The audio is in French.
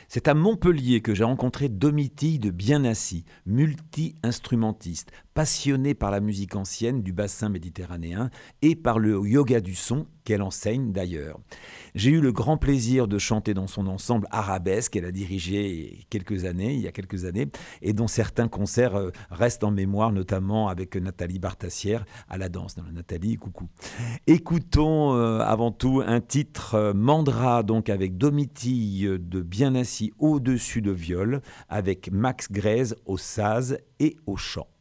C'est à Montpellier que j'ai rencontré Domitille de Bienassi, multi-instrumentiste, passionnée par la musique ancienne du bassin méditerranéen et par le yoga du son qu'elle enseigne d'ailleurs. J'ai eu le grand plaisir de chanter dans son ensemble Arabesque qu'elle a dirigé il y a quelques années, et dont certains concerts restent en mémoire, notamment avec Nathalie Bartassière à la danse. Nathalie, coucou. Écoutons avant tout un titre Mandra, donc avec Domitille de Bienassi au-dessus de viol, avec Max Grèze au saz et au chant.